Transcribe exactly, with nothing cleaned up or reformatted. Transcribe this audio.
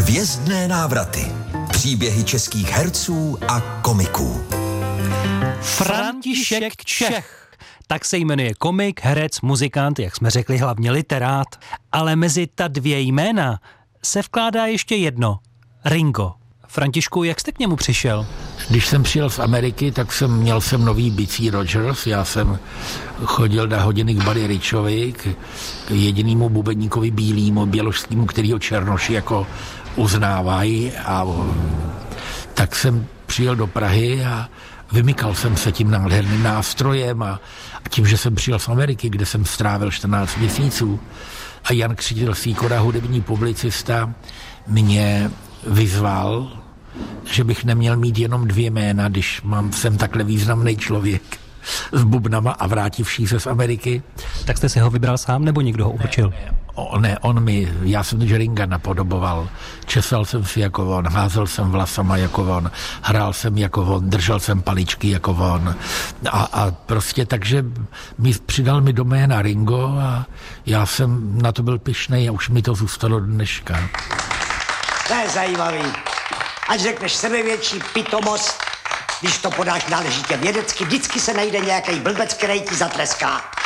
Hvězdné návraty. Příběhy českých herců a komiků. František Čech. Tak se jmenuje komik, herec, muzikant, jak jsme řekli, hlavně literát. Ale mezi ta dvě jména se vkládá ještě jedno. Ringo. Františku, jak jste k němu přišel? Když jsem přijel z Ameriky, tak jsem měl jsem nový bicí Rogers. Já jsem chodil na hodiny k Buddy Richovi, k jedinému bubeníkovi bílýmu, běložskému, kterýho černoši jako uznávají. A tak jsem přijel do Prahy a vymykal jsem se tím nádherným nástrojem a tím, že jsem přijel z Ameriky, kde jsem strávil čtrnáct měsíců a Jan Křitil Sýkora, hudební publicista, mě vyzval, že bych neměl mít jenom dvě jména, když mám, jsem takhle významný člověk s bubnama a vrátivší se z Ameriky. Tak jste si ho vybral sám, nebo někdo ho určil? Ne, ne, ne on mi, já jsem Ringa napodoboval, česal jsem si jako on, házel jsem vlasama jako on, hrál jsem jako on, držel jsem paličky jako on a, a prostě takže mi přidal mi do jména Ringo a já jsem na to byl pyšnej a už mi to zůstalo do dneška. To je zajímavý. Ať řekneš sebevětší pitomost, když to podáš náležitě vědecky, vždycky se najde nějaký blbec, který ti zatleská.